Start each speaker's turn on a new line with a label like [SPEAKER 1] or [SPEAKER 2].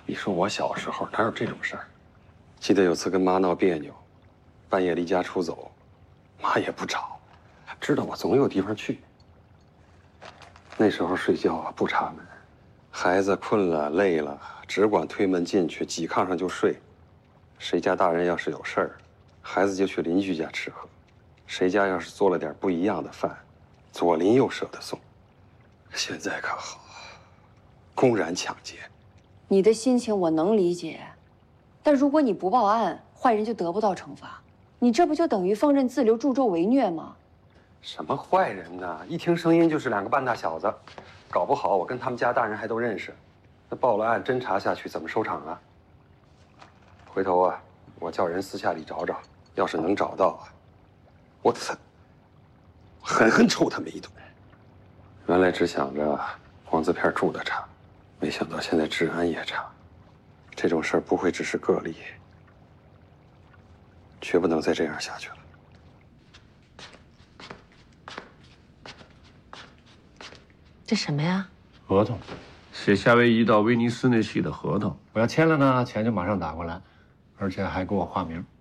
[SPEAKER 1] 你说我小时候哪有这种事儿？记得有次跟妈闹别扭，半夜离家出走，妈也不找，知道我总有地方去。那时候睡觉啊不插门，孩子困了累了，只管推门进去，挤炕上就睡。谁家大人要是有事儿，孩子就去邻居家吃喝。谁家要是做了点不一样的饭，左邻右舍的送。现在可好，公然抢劫。
[SPEAKER 2] 你的心情我能理解，但如果你不报案，坏人就得不到惩罚，你这不就等于放任自流、助纣为虐吗？
[SPEAKER 1] 什么坏人呢？一听声音就是两个半大小子，搞不好我跟他们家大人还都认识。那报了案，侦查下去怎么收场啊？回头啊，我叫人私下里找找，要是能找到啊，我狠狠抽他们一顿。原来只想着黄字片住的差，没想到现在治安也差。这种事儿不会只是个例，绝不能再这样下去了。
[SPEAKER 3] 这什么呀？
[SPEAKER 4] 合同，写夏威夷到威尼斯那戏的合同。我要签了呢，钱就马上打过来，而且还给我化名。